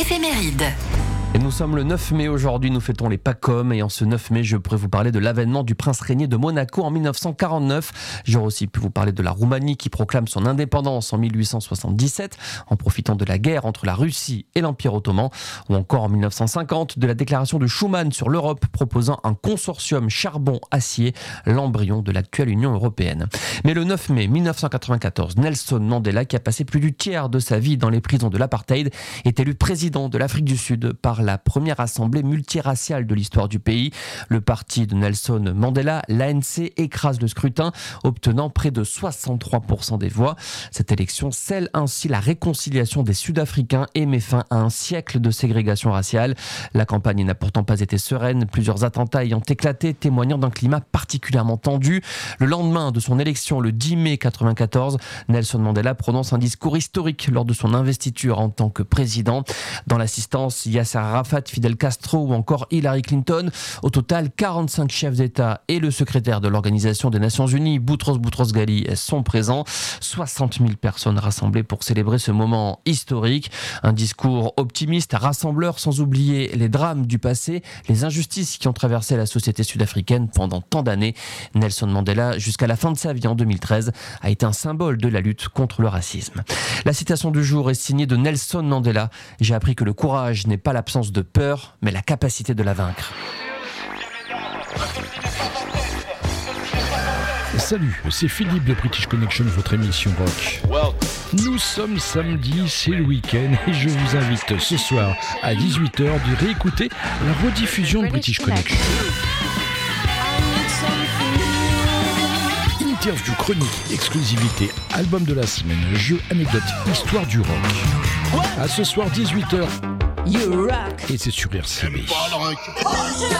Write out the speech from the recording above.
éphéméride. Et nous sommes le 9 mai aujourd'hui, nous fêtons les Pacômes et en ce 9 mai, je pourrais vous parler de l'avènement du prince régné de Monaco en 1949. J'aurais aussi pu vous parler de la Roumanie qui proclame son indépendance en 1877 en profitant de la guerre entre la Russie et l'Empire ottoman, ou encore en 1950 de la déclaration de Schuman sur l'Europe proposant un consortium charbon-acier, l'embryon de l'actuelle Union européenne. Mais le 9 mai 1994, Nelson Mandela, qui a passé plus du tiers de sa vie dans les prisons de l'apartheid, est élu président de l'Afrique du Sud par la première assemblée multiraciale de l'histoire du pays. Le parti de Nelson Mandela, l'ANC, écrase le scrutin, obtenant près de 63% des voix. Cette élection scelle ainsi la réconciliation des Sud-Africains et met fin à un siècle de ségrégation raciale. La campagne n'a pourtant pas été sereine, plusieurs attentats ayant éclaté, témoignant d'un climat particulièrement tendu. Le lendemain de son élection, le 10 mai 1994, Nelson Mandela prononce un discours historique lors de son investiture en tant que président. Dans l'assistance, Yasser Arafat, Fidel Castro ou encore Hillary Clinton. Au total, 45 chefs d'État et le secrétaire de l'Organisation des Nations Unies, Boutros Boutros-Ghali, sont présents. 60 000 personnes rassemblées pour célébrer ce moment historique. Un discours optimiste, rassembleur, sans oublier les drames du passé, les injustices qui ont traversé la société sud-africaine pendant tant d'années. Nelson Mandela, jusqu'à la fin de sa vie en 2013, a été un symbole de la lutte contre le racisme. La citation du jour est signée de Nelson Mandela. J'ai appris que le courage n'est pas l'absence de peur, mais la capacité de la vaincre. Salut, c'est Philippe de British Connection, votre émission rock. Nous sommes samedi, c'est le week-end et je vous invite ce soir à 18h de réécouter la rediffusion de British Connection. Interview, chronique, exclusivité, album de la semaine, jeux, anecdotes, histoire du rock. À ce soir 18h. You rock. Et c'est sur RCB.